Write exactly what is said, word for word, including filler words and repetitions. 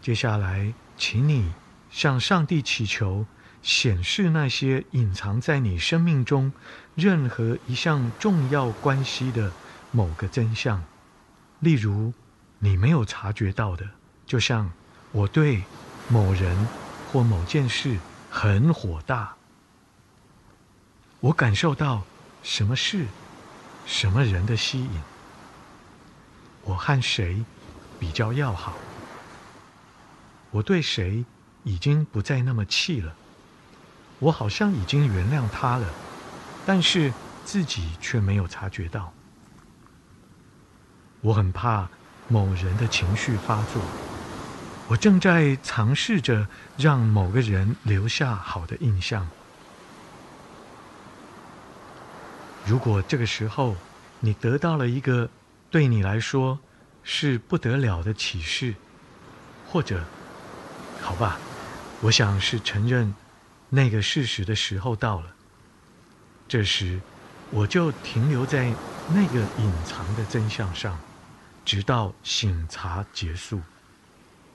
接下来，请你向上帝祈求，显示那些隐藏在你生命中任何一项重要关系的某个真相。例如，你没有察觉到的，就像我对某人或某件事很火大，我感受到什么事、什么人的吸引，我和谁比较要好，我对谁已经不再那么气了，我好像已经原谅他了，但是自己却没有察觉到。我很怕某人的情绪发作，我正在尝试着让某个人留下好的印象。如果这个时候你得到了一个对你来说是不得了的启示，或者，好吧，我想是承认那个事实的时候到了，这时我就停留在那个隐藏的真相上，直到省察结束。